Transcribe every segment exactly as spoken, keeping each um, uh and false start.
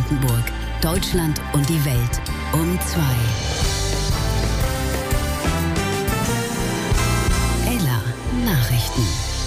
Brandenburg, Deutschland und die Welt um zwei. Ella Nachrichten.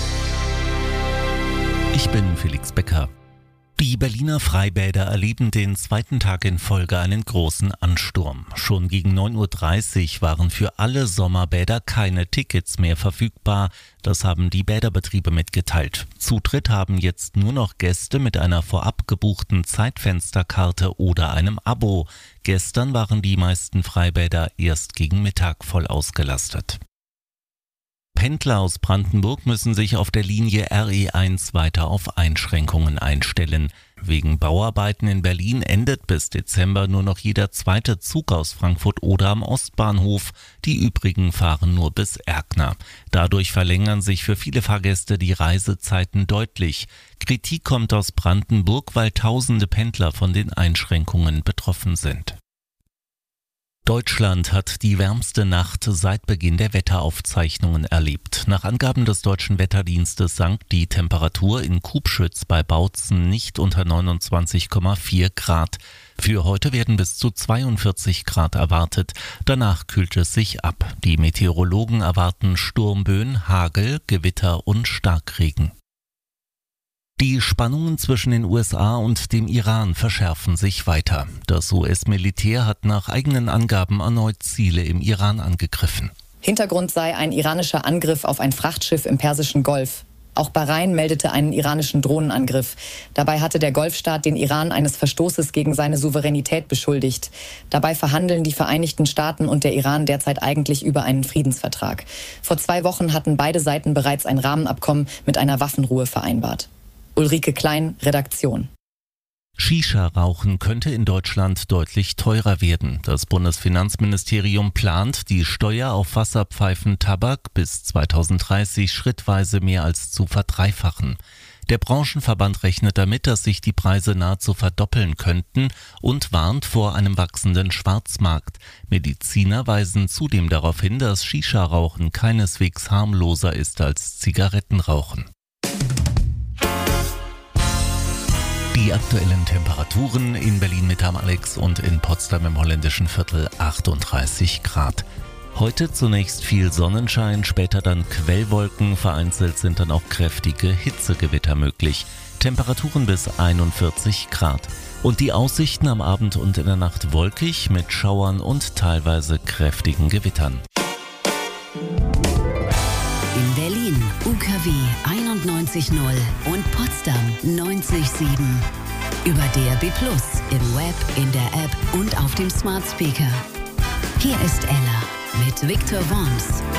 Ich bin Felix Becker. Die Berliner Freibäder erleben den zweiten Tag in Folge einen großen Ansturm. Schon gegen neun Uhr dreißig waren für alle Sommerbäder keine Tickets mehr verfügbar. Das haben die Bäderbetriebe mitgeteilt. Zutritt haben jetzt nur noch Gäste mit einer vorab gebuchten Zeitfensterkarte oder einem Abo. Gestern waren die meisten Freibäder erst gegen Mittag voll ausgelastet. Pendler aus Brandenburg müssen sich auf der Linie R E eins weiter auf Einschränkungen einstellen. Wegen Bauarbeiten in Berlin endet bis Dezember nur noch jeder zweite Zug aus Frankfurt oder am Ostbahnhof. Die übrigen fahren nur bis Erkner. Dadurch verlängern sich für viele Fahrgäste die Reisezeiten deutlich. Kritik kommt aus Brandenburg, weil tausende Pendler von den Einschränkungen betroffen sind. Deutschland hat die wärmste Nacht seit Beginn der Wetteraufzeichnungen erlebt. Nach Angaben des Deutschen Wetterdienstes sank die Temperatur in Kubschütz bei Bautzen nicht unter neunundzwanzig Komma vier Grad. Für heute werden bis zu zweiundvierzig Grad erwartet. Danach kühlt es sich ab. Die Meteorologen erwarten Sturmböen, Hagel, Gewitter und Starkregen. Die Spannungen zwischen den U S A und dem Iran verschärfen sich weiter. Das U S-Militär hat nach eigenen Angaben erneut Ziele im Iran angegriffen. Hintergrund sei ein iranischer Angriff auf ein Frachtschiff im Persischen Golf. Auch Bahrain meldete einen iranischen Drohnenangriff. Dabei hatte der Golfstaat den Iran eines Verstoßes gegen seine Souveränität beschuldigt. Dabei verhandeln die Vereinigten Staaten und der Iran derzeit eigentlich über einen Friedensvertrag. Vor zwei Wochen hatten beide Seiten bereits ein Rahmenabkommen mit einer Waffenruhe vereinbart. Ulrike Klein, Redaktion. Shisha-Rauchen könnte in Deutschland deutlich teurer werden. Das Bundesfinanzministerium plant, die Steuer auf Wasserpfeifen Tabak bis zweitausenddreißig schrittweise mehr als zu verdreifachen. Der Branchenverband rechnet damit, dass sich die Preise nahezu verdoppeln könnten und warnt vor einem wachsenden Schwarzmarkt. Mediziner weisen zudem darauf hin, dass Shisha-Rauchen keineswegs harmloser ist als Zigarettenrauchen. Die aktuellen Temperaturen: in Berlin mit am Alex und in Potsdam im holländischen Viertel achtunddreißig Grad. Heute zunächst viel Sonnenschein, später dann Quellwolken, vereinzelt sind dann auch kräftige Hitzegewitter möglich. Temperaturen bis einundvierzig Grad. Und die Aussichten am Abend und in der Nacht wolkig mit Schauern und teilweise kräftigen Gewittern. In Berlin U K W einundneunzig Komma null und Potsdam neunzig Komma sieben. Über D A B plus, im Web, in der App und auf dem Smart Speaker. Hier ist Ella mit Victor Worms.